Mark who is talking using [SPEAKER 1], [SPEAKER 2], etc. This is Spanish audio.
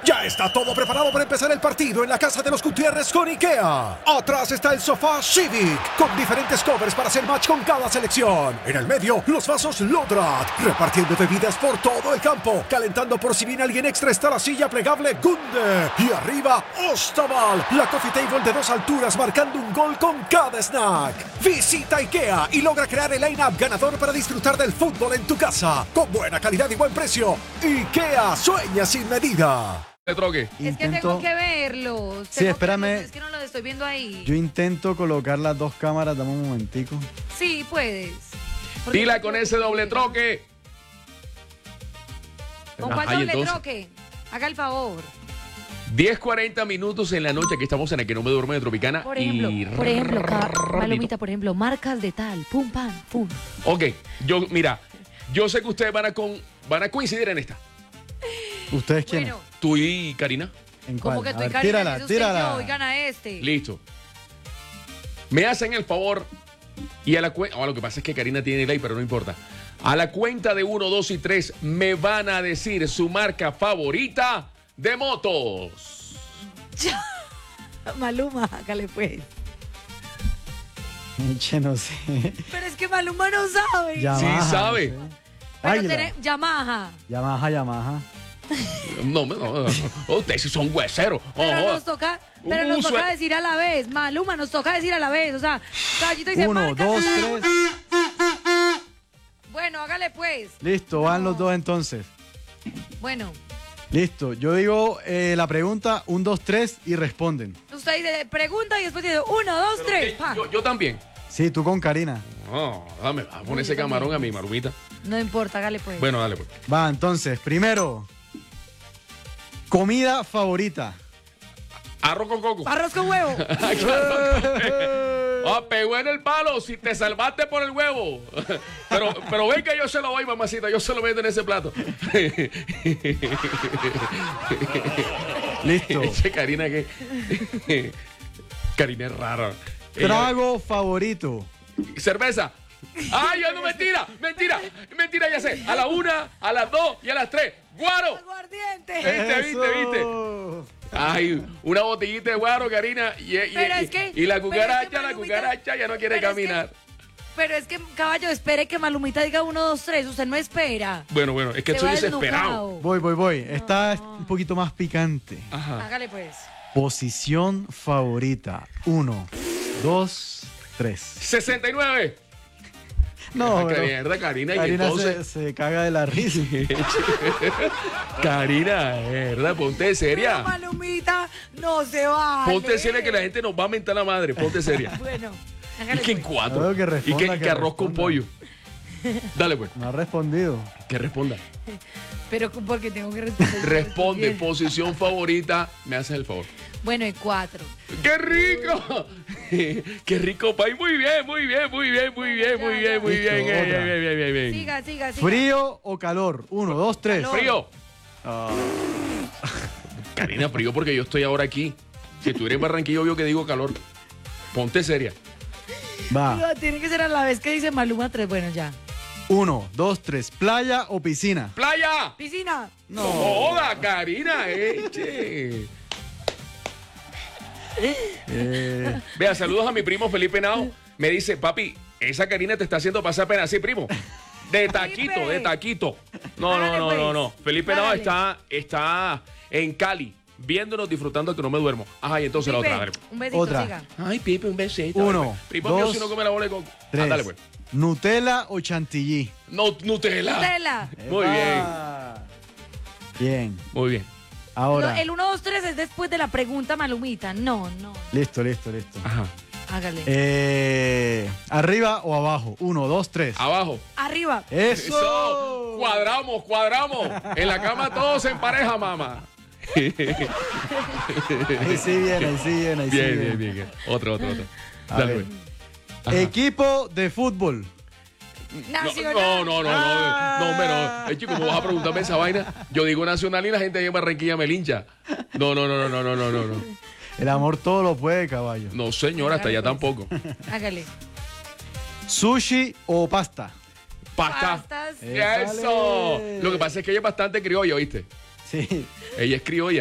[SPEAKER 1] Ya está todo preparado para empezar el partido en la casa de los Gutiérrez con IKEA. Atrás está el sofá Civic, con diferentes covers para hacer match con cada selección. En el medio, los vasos Lodrat, repartiendo bebidas por todo el campo. Calentando por si viene alguien extra está la silla plegable Gunde. Y arriba, Ostaval, la coffee table de 2 alturas marcando un gol con cada snack. Visita IKEA y logra crear el line-up ganador para disfrutar del fútbol en tu casa. Con buena calidad y buen precio. IKEA, sueña sin medida.
[SPEAKER 2] De troque.
[SPEAKER 3] Es que tengo que verlos.
[SPEAKER 4] Sí, espérame.
[SPEAKER 3] Es que no los estoy viendo ahí.
[SPEAKER 4] Yo intento colocar las 2 cámaras, dame un momentico.
[SPEAKER 3] Sí, puedes. Porque
[SPEAKER 2] Dila con ese doble troque.
[SPEAKER 3] ¿Con cuál
[SPEAKER 2] Ajá, y
[SPEAKER 3] doble
[SPEAKER 2] entonces,
[SPEAKER 3] troque? Haga el favor.
[SPEAKER 2] 10:40 minutos en la noche. Aquí estamos en el que no me duerme de Tropicana.
[SPEAKER 3] Por ejemplo, Malumita, por ejemplo, marcas de tal, pum, pam, pum.
[SPEAKER 2] Ok, yo sé que ustedes van a coincidir en esta.
[SPEAKER 4] ¿Ustedes quiénes?
[SPEAKER 3] Bueno,
[SPEAKER 2] Tú y Karina.
[SPEAKER 4] ¿En cuál?
[SPEAKER 3] como que
[SPEAKER 4] A
[SPEAKER 3] tú y
[SPEAKER 4] ver,
[SPEAKER 3] Karina,
[SPEAKER 4] tírala,
[SPEAKER 3] es usted y yo,
[SPEAKER 4] tírala.
[SPEAKER 3] oigan a este.
[SPEAKER 2] Listo. Me hacen el favor y a la cuenta. Lo que pasa es que Karina tiene ley, pero no importa. A la cuenta de 1, 2 y 3 me van a decir su marca favorita de motos.
[SPEAKER 3] Maluma, hágale pues.
[SPEAKER 4] Che, no sé.
[SPEAKER 3] Pero es que Maluma no sabe.
[SPEAKER 4] Yamaha,
[SPEAKER 2] Sí sabe.
[SPEAKER 4] no sé.
[SPEAKER 3] Pero
[SPEAKER 4] Águila.
[SPEAKER 3] Yamaha.
[SPEAKER 4] Yamaha.
[SPEAKER 2] No. Ustedes sí son hueseros.
[SPEAKER 3] Pero
[SPEAKER 2] Ojo.
[SPEAKER 3] nos toca
[SPEAKER 2] Un
[SPEAKER 3] decir a la vez. Maluma, nos toca decir a la vez. O sea, Caballito dice
[SPEAKER 4] 1,
[SPEAKER 3] marca.
[SPEAKER 4] 2, 3.
[SPEAKER 3] Bueno, hágale pues.
[SPEAKER 4] Listo, van los dos entonces.
[SPEAKER 3] Bueno,
[SPEAKER 4] Listo, yo digo la pregunta 1, 2, 3 y responden.
[SPEAKER 3] usted dice pregunta y después dice 1, 2, 3.
[SPEAKER 2] Yo también.
[SPEAKER 4] Sí, tú con Karina.
[SPEAKER 2] No, dame, a poner ese camarón a mi Malumita.
[SPEAKER 3] No importa, hágale pues.
[SPEAKER 2] Bueno, dale pues.
[SPEAKER 4] Va, entonces, primero. Comida favorita.
[SPEAKER 2] Arroz con coco.
[SPEAKER 3] Arroz con huevo.
[SPEAKER 2] Pegó en el palo, si te salvaste por el huevo. Pero ven que yo se lo doy, mamacita, yo se lo meto en ese plato.
[SPEAKER 4] Listo.
[SPEAKER 2] Ese Karina que. Karina es rara.
[SPEAKER 4] Trago favorito.
[SPEAKER 2] Cerveza. ¡Ay, ya no, mentira! ¡Mentira, ya sé! A la 1, a las 2 y a las 3. ¡Guaro!
[SPEAKER 3] Aguardiente.
[SPEAKER 2] ¿Viste?
[SPEAKER 4] Eso.
[SPEAKER 2] Ay, una botellita de guaro, Karina. Y la cucaracha ya no quiere caminar.
[SPEAKER 3] Pero es que, caballo, espere que Malumita diga 1, 2, 3. Usted no espera.
[SPEAKER 2] Bueno, es que
[SPEAKER 3] Se
[SPEAKER 2] estoy
[SPEAKER 3] va
[SPEAKER 2] desesperado.
[SPEAKER 3] desnucado.
[SPEAKER 4] Voy. Esta es un poquito más picante.
[SPEAKER 2] Ajá.
[SPEAKER 3] Hágale pues.
[SPEAKER 4] Posición favorita. 1, 2, 3.
[SPEAKER 2] 69.
[SPEAKER 4] No, pero
[SPEAKER 2] Mierda, Karina, y
[SPEAKER 4] Karina
[SPEAKER 2] entonces.
[SPEAKER 4] se caga de la risa.
[SPEAKER 2] Karina, verdad, ponte
[SPEAKER 3] Pero
[SPEAKER 2] seria.
[SPEAKER 3] Malumita, no se va.
[SPEAKER 2] Ponte seria que la gente nos va a mentar la madre. Ponte seria.
[SPEAKER 3] Bueno,
[SPEAKER 2] Y
[SPEAKER 3] hágale
[SPEAKER 2] que en
[SPEAKER 3] pues.
[SPEAKER 2] 4.
[SPEAKER 4] Claro, que responda,
[SPEAKER 2] y
[SPEAKER 4] que
[SPEAKER 2] que arroz con
[SPEAKER 4] responda.
[SPEAKER 2] pollo. Dale, pues.
[SPEAKER 4] No ha respondido.
[SPEAKER 2] Que responda.
[SPEAKER 3] Pero porque tengo que responder.
[SPEAKER 2] Responde,
[SPEAKER 3] Bien.
[SPEAKER 2] posición favorita. Me haces el favor.
[SPEAKER 3] Bueno, en 4.
[SPEAKER 2] ¡Qué rico! ¡Qué rico, país! Muy bien. Bien.
[SPEAKER 3] Siga.
[SPEAKER 4] ¿Frío o calor? 1, 2, 3.
[SPEAKER 3] Calor.
[SPEAKER 2] Frío. Karina, frío porque yo estoy ahora aquí. Si tú eres en Barranquilla, obvio que digo calor. Ponte seria.
[SPEAKER 4] Va.
[SPEAKER 3] No, tiene que ser a la vez que dice Maluma 3. Bueno, ya.
[SPEAKER 4] 1, 2, 3. ¿Playa o piscina?
[SPEAKER 2] ¡Playa!
[SPEAKER 3] Piscina.
[SPEAKER 2] ¡No joda, Karina! Che. Vea, saludos a mi primo Felipe Nao. Me dice, papi, esa Karina te está haciendo pasar pena. Sí, primo. De taquito. No. Felipe Nao está en Cali, viéndonos, disfrutando que no me duermo. Ajá, y entonces
[SPEAKER 3] Pipe,
[SPEAKER 2] la otra. Dale.
[SPEAKER 3] un besito,
[SPEAKER 4] Otra.
[SPEAKER 3] siga.
[SPEAKER 2] Ay, Pipe, un besito.
[SPEAKER 4] 1,
[SPEAKER 2] Dale, pues. Primo mío,
[SPEAKER 4] 2,
[SPEAKER 2] si no come la bola de coco.
[SPEAKER 4] 3.
[SPEAKER 2] Dale, pues.
[SPEAKER 4] ¿Nutella o chantilly?
[SPEAKER 2] No, Nutella.
[SPEAKER 3] Nutella.
[SPEAKER 2] Muy bien.
[SPEAKER 4] Epa. Bien.
[SPEAKER 2] Muy bien.
[SPEAKER 4] Ahora.
[SPEAKER 3] El 1, 2, 3 es después de la pregunta Malumita. No.
[SPEAKER 4] Listo.
[SPEAKER 2] Ajá.
[SPEAKER 3] Hágale.
[SPEAKER 4] ¿Arriba o abajo? 1, 2, 3.
[SPEAKER 2] Abajo.
[SPEAKER 3] Arriba.
[SPEAKER 4] ¡Eso!
[SPEAKER 2] Cuadramos. En la cama todos en pareja, mamá.
[SPEAKER 4] Ahí sí viene.
[SPEAKER 2] Bien. Otro.
[SPEAKER 4] A
[SPEAKER 2] Dale,
[SPEAKER 4] ver.
[SPEAKER 2] pues. Ajá.
[SPEAKER 4] Equipo de fútbol.
[SPEAKER 3] Nacional.
[SPEAKER 2] No, hombre, no. Chico, ¿cómo vas a preguntarme esa vaina? Yo digo nacional y la gente ahí en Barranquilla me lincha. No.
[SPEAKER 4] El amor todo lo puede, caballo.
[SPEAKER 2] No, señor, hasta allá tampoco.
[SPEAKER 3] Hágale.
[SPEAKER 4] ¿Sushi o pasta?
[SPEAKER 2] Pasta.
[SPEAKER 3] Pastas.
[SPEAKER 2] Eso.
[SPEAKER 4] Épale.
[SPEAKER 2] Lo que pasa es que ella es bastante criolla, ¿oíste?
[SPEAKER 4] Sí.
[SPEAKER 2] Ella es criolla.